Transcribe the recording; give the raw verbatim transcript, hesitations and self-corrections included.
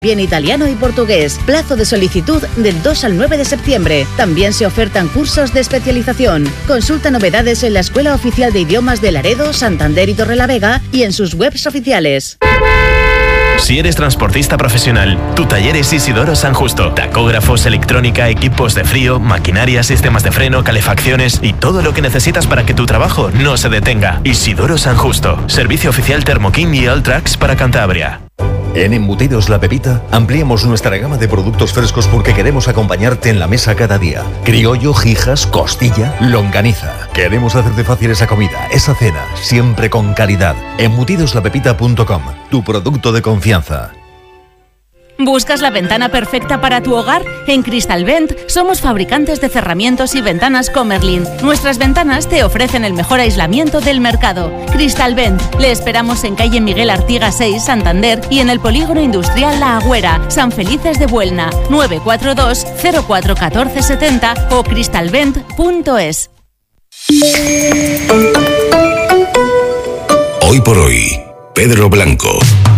Bien italiano y portugués. Plazo de solicitud del dos al nueve de septiembre. También se ofertan cursos de especialización. Consulta novedades en la Escuela Oficial de Idiomas de Laredo, Santander y Torrelavega y en sus webs oficiales. Si eres transportista profesional, tu taller es Isidoro San Justo. Tacógrafos, electrónica, equipos de frío, maquinaria, sistemas de freno, calefacciones y todo lo que necesitas para que tu trabajo no se detenga. Isidoro San Justo. Servicio oficial Thermoking y Alltrax para Cantabria. En Embutidos La Pepita ampliamos nuestra gama de productos frescos porque queremos acompañarte en la mesa cada día. Criollo, jijas, costilla, longaniza. Queremos hacerte fácil esa comida, esa cena, siempre con calidad. embutidos la pepita punto com, tu producto de confianza. ¿Buscas la ventana perfecta para tu hogar? En Crystalvent somos fabricantes de cerramientos y ventanas Comerlin. Nuestras ventanas te ofrecen el mejor aislamiento del mercado. Crystalvent. Le esperamos en calle Miguel Artigas seis, Santander, y en el polígono industrial La Agüera, San Felices de Buelna. nueve cuatro dos cero cuatro uno cuatro siete cero o crystalvent punto es. Hoy por hoy, Pedro Blanco.